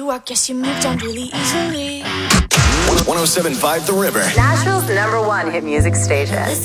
you, I guess you moved on really easily. 107.5 The River. Nashville's #1 hit music station.